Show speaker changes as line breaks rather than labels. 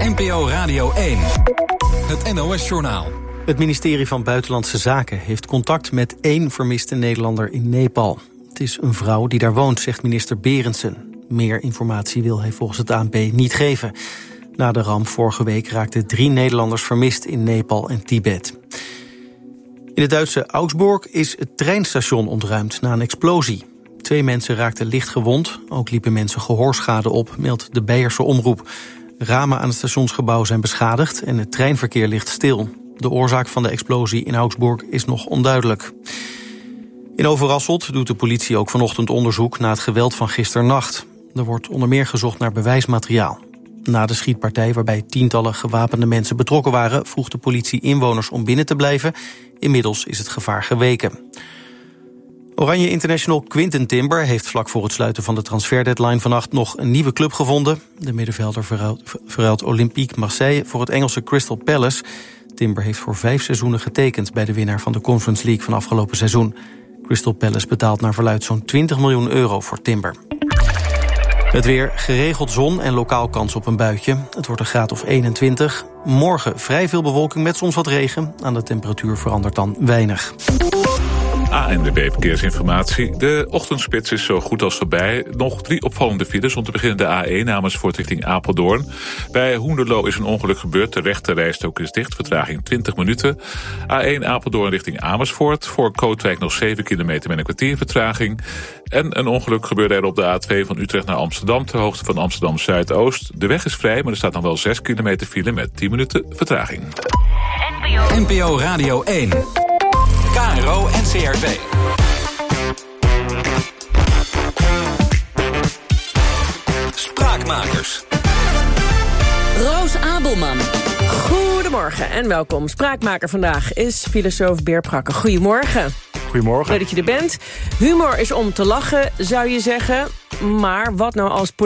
NPO Radio 1. Het NOS-journaal.
Het ministerie van Buitenlandse Zaken heeft contact met 1 vermiste Nederlander in Nepal. Het is een vrouw die daar woont, zegt minister Berendsen. Meer informatie wil hij volgens het ANP niet geven. Na de ramp vorige week raakten 3 Nederlanders vermist in Nepal en Tibet. In het Duitse Augsburg is het treinstation ontruimd na een explosie. 2 mensen raakten licht gewond, ook liepen mensen gehoorschade op, meldt de Beierse Omroep. Ramen aan het stationsgebouw zijn beschadigd en het treinverkeer ligt stil. De oorzaak van de explosie in Augsburg is nog onduidelijk. In Overasselt doet de politie ook vanochtend onderzoek naar het geweld van gisternacht. Er wordt onder meer gezocht naar bewijsmateriaal. Na de schietpartij, waarbij tientallen gewapende mensen betrokken waren, vroeg de politie inwoners om binnen te blijven. Inmiddels is het gevaar geweken. Oranje International Quinten Timber heeft vlak voor het sluiten van de transferdeadline vannacht nog een nieuwe club gevonden. De middenvelder verruilt Olympique Marseille voor het Engelse Crystal Palace. Timber heeft voor 5 seizoenen getekend bij de winnaar van de Conference League van afgelopen seizoen. Crystal Palace betaalt naar verluidt zo'n 20 miljoen euro voor Timber. Het weer, geregeld zon en lokaal kans op een buitje. Het wordt een graad of 21. Morgen vrij veel bewolking met soms wat regen. Aan de temperatuur verandert dan weinig.
ANWB Verkeersinformatie. De ochtendspits is zo goed als voorbij. Nog 3 opvallende files. Om te beginnen de A1 Amersfoort richting Apeldoorn. Bij Hoenderloo is een ongeluk gebeurd. De rechte rijstrook is dicht. Vertraging 20 minuten. A1 Apeldoorn richting Amersfoort. Voor Kootwijk nog 7 kilometer met een kwartier vertraging. En een ongeluk gebeurde er op de A2 van Utrecht naar Amsterdam. Ter hoogte van Amsterdam Zuidoost. De weg is vrij, maar er staat nog wel 6 kilometer file met 10 minuten vertraging.
NPO Radio 1. KRO en CRV. Spraakmakers.
Roos Abelman. Goedemorgen en welkom. Spraakmaker vandaag is filosoof Beer Prakke. Goedemorgen.
Goedemorgen.
Leuk dat je er bent. Humor is om te lachen, zou je zeggen. Maar wat nou als